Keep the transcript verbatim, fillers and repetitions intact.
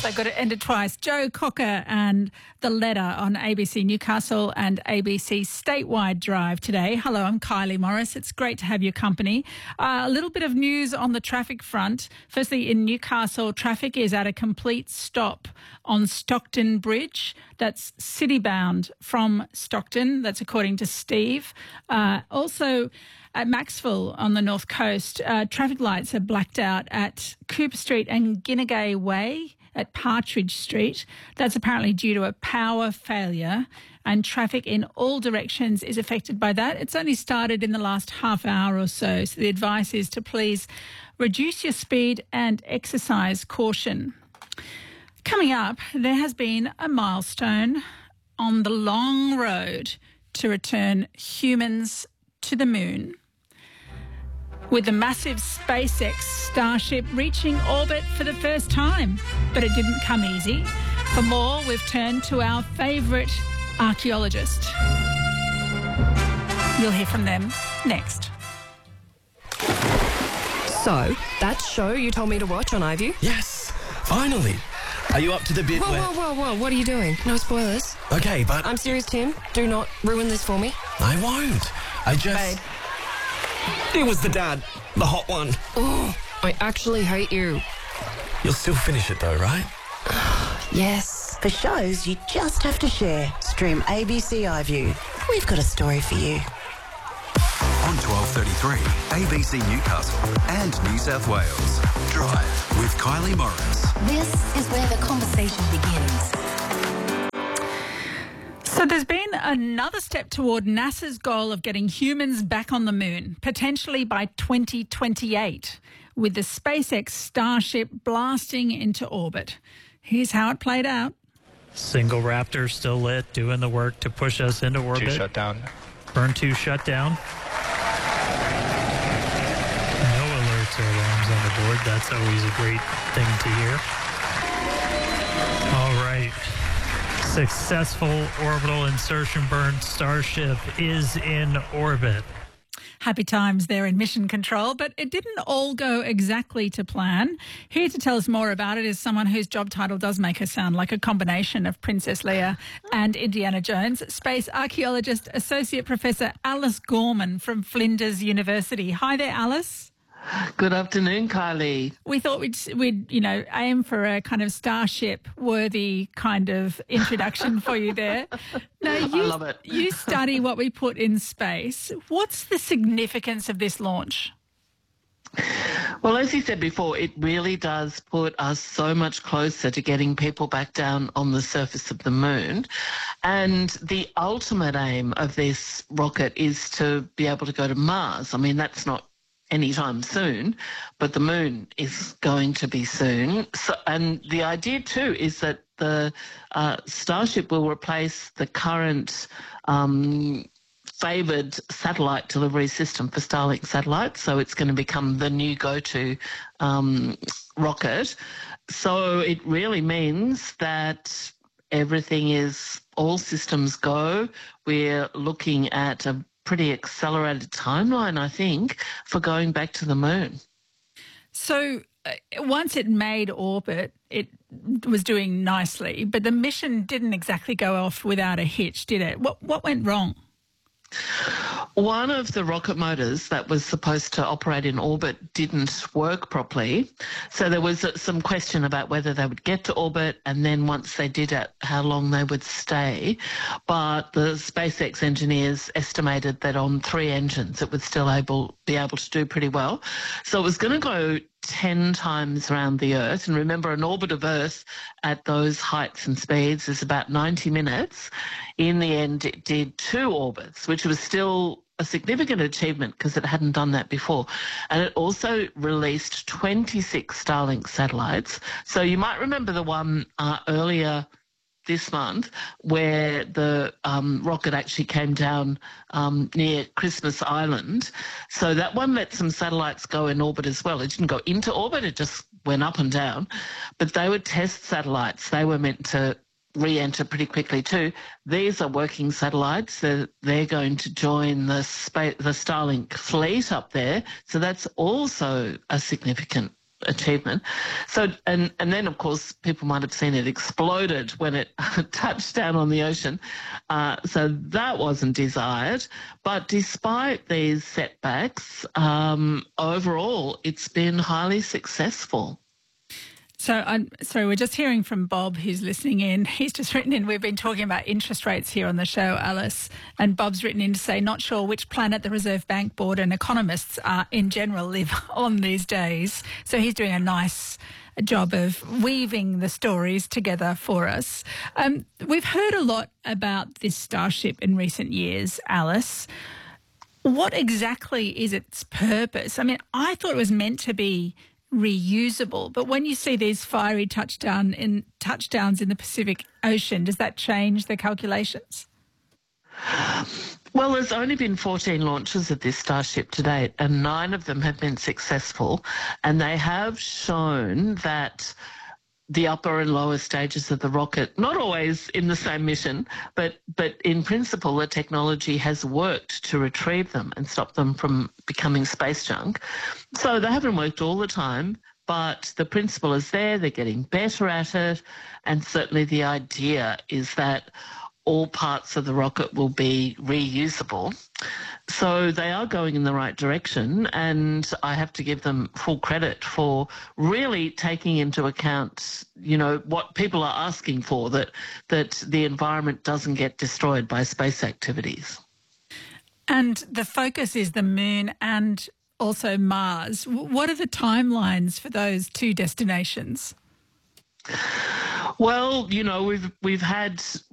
So got it ended twice. Joe Cocker and The Letter on A B C Newcastle and A B C Statewide Drive today. Hello, I'm Kylie Morris. It's great to have your company. Uh, a little bit of news on the traffic front. Firstly, in Newcastle, traffic is at a complete stop on Stockton Bridge. That's city-bound from Stockton. That's according to Steve. Uh, also, at Maxville on the north coast, uh, traffic lights are blacked out at Cooper Street and Ginnegay Way at Partridge Street. That's apparently due to a power failure, and traffic in all directions is affected by that. It's only started in the last half hour or so, so the advice is to please reduce your speed and exercise caution. Coming up, there has been a milestone on the long road to return humans to the moon, with the massive SpaceX Starship reaching orbit for the first time. But it didn't come easy. For more, we've turned to our favourite archaeologist. You'll hear from them next. So, that show you told me to watch on iView? Yes, finally. Are you up to the bit whoa, where... Whoa, whoa, whoa, what are you doing? No spoilers. Okay, but... I'm serious, Tim. Do not ruin this for me. I won't. I just... Babe. It was the dad. The hot one. Oh, I actually hate you. You'll still finish it though, right? Yes. For shows you just have to share. Stream A B C iView. We've got a story for you. On twelve thirty-three, A B C Newcastle and New South Wales. Drive with Kylie Morris. This is where the conversation begins. So there's been another step toward NASA's goal of getting humans back on the moon, potentially by twenty twenty-eight, with the SpaceX Starship blasting into orbit. Here's how it played out. Single Raptor still lit, doing the work to push us into orbit. Two shut down. Burn two shut down. No alerts or alarms on the board. That's always a great thing to hear. All right. Successful orbital insertion burn. Starship is in orbit. Happy times there in mission control, but it didn't all go exactly to plan. Here to tell us more about it is someone whose job title does make her sound like a combination of Princess Leia and Indiana Jones. Space archaeologist, Associate Professor Alice Gorman from Flinders University. Hi there, Alice. Good afternoon, Kylie. We thought we'd, we'd, you know, aim for a kind of Starship-worthy kind of introduction for you there. No, you, I love it. You study what we put in space. What's the significance of this launch? Well, as you said before, it really does put us so much closer to getting people back down on the surface of the moon. And the ultimate aim of this rocket is to be able to go to Mars. I mean, that's not anytime soon, but the moon is going to be soon. So, and the idea too is that the uh, Starship will replace the current um, favoured satellite delivery system for Starlink satellites. So it's going to become the new go-to um, rocket. So it really means that everything is, all systems go. We're looking at a pretty accelerated timeline, I think, for going back to the moon. So uh, once it made orbit, it was doing nicely, but the mission didn't exactly go off without a hitch, did it? What what went wrong? One of the rocket motors that was supposed to operate in orbit didn't work properly. So there was some question about whether they would get to orbit, and then once they did it, how long they would stay. But the SpaceX engineers estimated that on three engines it would still able be able to do pretty well. So it was going to go ten times around the Earth. And remember, an orbit of Earth at those heights and speeds is about ninety minutes. In the end, it did two orbits, which was still a significant achievement because it hadn't done that before. And it also released twenty-six Starlink satellites. So you might remember the one uh, earlier this month where the um, rocket actually came down um, near Christmas Island. So that one let some satellites go in orbit as well. It didn't go into orbit, it just went up and down. But they were test satellites. They were meant to re-enter pretty quickly too. These are working satellites. They're, they're going to join the, spa- the Starlink fleet up there. So that's also a significant achievement. So, and, and then, of course, people might have seen it exploded when it touched down on the ocean. Uh, so that wasn't desired. But despite these setbacks, um, overall, it's been highly successful. So, I'm sorry, we're just hearing from Bob, who's listening in. He's just written in, we've been talking about interest rates here on the show, Alice, and Bob's written in to say, not sure which planet the Reserve Bank Board and economists uh, in general live on these days. So he's doing a nice job of weaving the stories together for us. Um, we've heard a lot about this Starship in recent years, Alice. What exactly is its purpose? I mean, I thought it was meant to be reusable, but when you see these fiery touchdown in touchdowns in the Pacific Ocean, does that change the calculations? Well, there's only been fourteen launches of this Starship to date, and nine of them have been successful, and they have shown that the upper and lower stages of the rocket, not always in the same mission, but but in principle, the technology has worked to retrieve them and stop them from becoming space junk. So they haven't worked all the time, but the principle is there. They're getting better at it, and certainly the idea is that all parts of the rocket will be reusable. So they are going in the right direction, and I have to give them full credit for really taking into account, you know, what people are asking for, that that the environment doesn't get destroyed by space activities. And the focus is the moon and also Mars. What are the timelines for those two destinations? Well, you know, we've we've had